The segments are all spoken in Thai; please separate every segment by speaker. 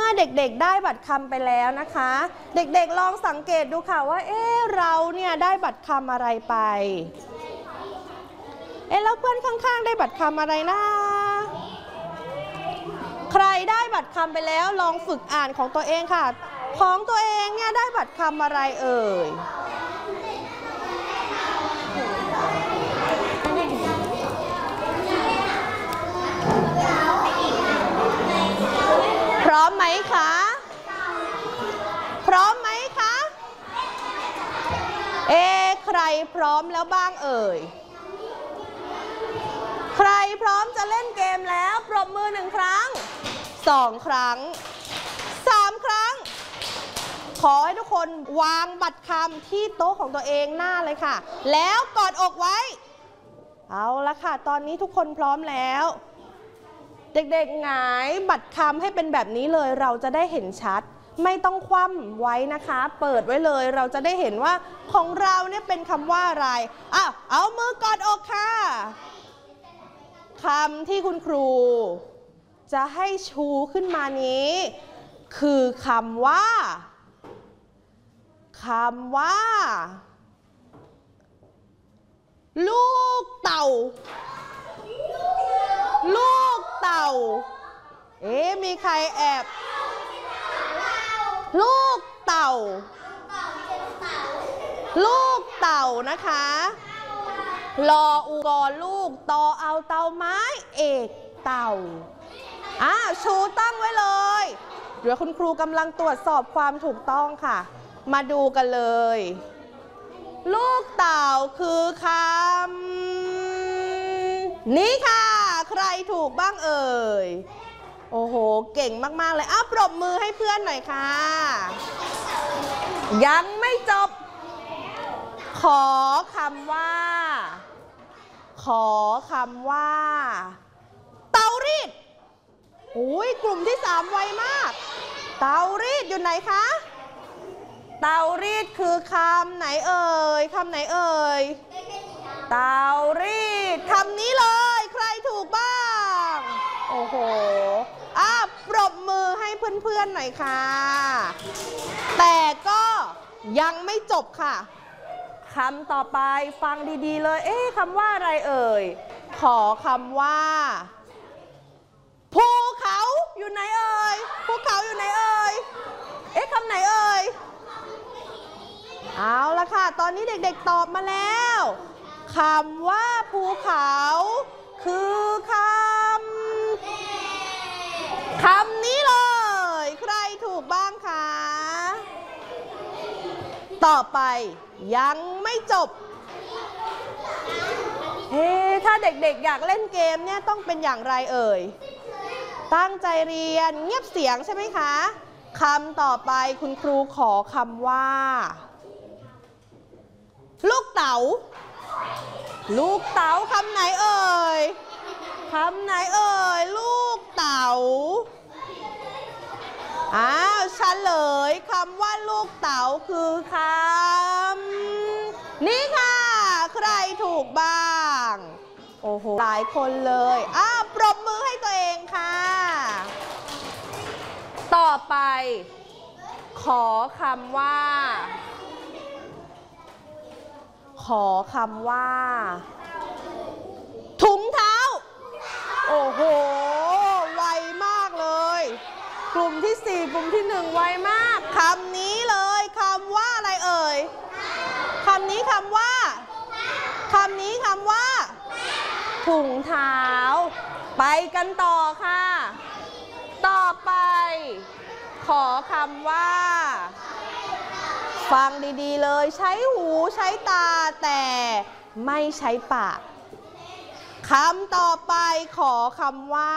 Speaker 1: เด็กๆได้บัตรคำไปแล้วนะคะเด็กๆลองสังเกตดูค่ะว่าเราเนี่ยได้บัตรคำอะไรไปแล้วเพื่อนข้างๆได้บัตรคำอะไรนะใครได้บัตรคำไปแล้วลองฝึกอ่านของตัวเองค่ะของตัวเองเนี่ยได้บัตรคำอะไรเอ่ยพร้อมไหมคะพร้อมไหมคะใครพร้อมแล้วบ้างเอ่ยใครพร้อมจะเล่นเกมแล้วปรบมือ1 ครั้ง2 ครั้ง3 ครั้งขอให้ทุกคนวางบัตรคำที่โต๊ะของตัวเองหน้าเลยค่ะแล้วกอดอกไว้เอาละค่ะตอนนี้ทุกคนพร้อมแล้วเด็กๆหงายบัตรคำให้เป็นแบบนี้เลยเราจะได้เห็นชัดไม่ต้องคว่ำไว้นะคะเปิดไว้เลยเราจะได้เห็นว่าของเราเนี่ยเป็นคำว่าอะไรเอามือกอดอกค่ะคำที่คุณครูจะให้ชูขึ้นมานี้คือคำว่าลูกเต่าลูกเต่ามีใครแอบลูกเต่าลูกเต่านะคะลออูกอลูกตอเอาเต่าไม้เอกเต่าชูตั้งไว้เลยเดี๋ยวคุณครูกำลังตรวจสอบความถูกต้องค่ะมาดูกันเลยลูกเต่าคือคำนี้ค่ะใครถูกบ้างเอ่ยโอ้โหเก่งมากๆเลยปรบมือให้เพื่อนหน่อยค่ะยังไม่จบขอคำว่าเตารีดกลุ่มที่3ไวมากเตารีดอยู่ไหนคะเตารีดคือคำไหนเอ่ยเตารีดคำนี้เลยใครถูกบ้างโอ้โหปรบมือให้เพื่อนๆหน่อยค่ะแต่ก็ยังไม่จบค่ะคำต่อไปฟังดีๆเลยคำว่าอะไรเอ่ยขอคำว่าภูเขาอยู่ไหนเอ่ยภูเขาอยู่ไหนเอ่ยคำไหนเอ่ยเอาละค่ะตอนนี้เด็กๆตอบมาแล้วคำว่าภูเขาคือคำนี้เลยใครถูกบ้างคะต่อไปยังไม่จบถ้าเด็กๆอยากเล่นเกมเนี่ยต้องเป็นอย่างไรเอ่ยตั้งใจเรียนเงียบเสียงใช่ไหมคะคำต่อไปคุณครูขอคำว่าลูกเต๋าคำไหนเอ่ยลูกเต๋าเฉลยคำว่าลูกเต๋าคือคำนี้ค่ะใครถูกบ้างโอ้โหหลายคนเลยปรบมือให้ตัวเองค่ะต่อไปขอคำว่าถุงเท้าโอ้โหไวมากเลยกลุ่มที่4กลุ่มที่1ไวมากคำนี้เลยคำว่าอะไรเอ่ยคำนี้คำว่าถุงเท้าไปกันต่อค่ะต่อไปขอคำว่าฟังดีๆเลยใช้หูใช้ตาแต่ไม่ใช้ปากคำต่อไปขอคำว่า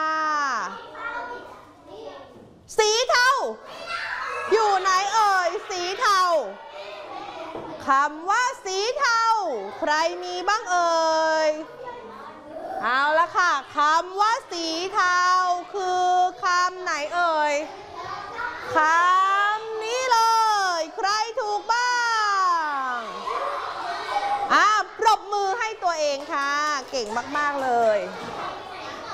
Speaker 1: สีเทาอยู่ไหนเอ่ยสีเทาคำว่าสีเทาใครมีบ้างเอ่ยเอาละค่ะคำว่าสีเทาคือคำไหนเอ่ยคำนี้เลยใครถูกบ้างปรบมือให้ตัวเองค่ะเก่งมากๆเลย